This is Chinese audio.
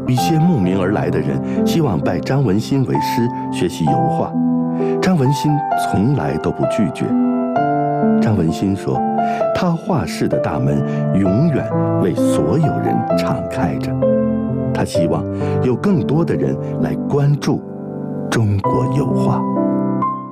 一些慕名而来的人希望拜张文新为师学习油画，张文新从来都不拒绝。张文新说，他画室的大门永远为所有人敞开着，他希望有更多的人来关注中国油画。